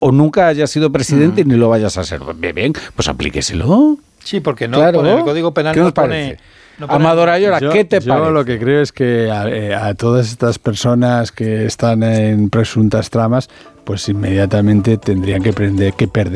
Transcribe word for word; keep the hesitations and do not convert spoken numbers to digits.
o nunca hayas sido presidente mm. y ni lo vayas a ser. Bien, bien, pues aplíqueselo. Sí, porque no claro, pone, el Código Penal no pone... No Amador Ayora, ¿qué te yo parece? Yo lo que creo es que a, a todas estas personas que están en presuntas tramas, pues inmediatamente tendrían que, prender, que perder